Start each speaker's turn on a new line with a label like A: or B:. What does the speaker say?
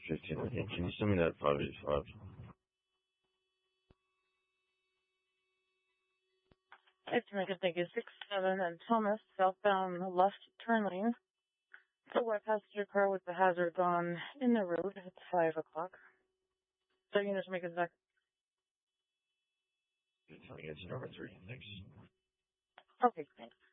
A: 15. Okay, can you send me that 585?
B: It's Megan, thank you. 67 and Thomas, southbound left turn lane. The white passenger car with the hazards on in the road. It's 5 o'clock. So you just make it back.
A: It's number 3. Thanks.
B: Okay, thanks.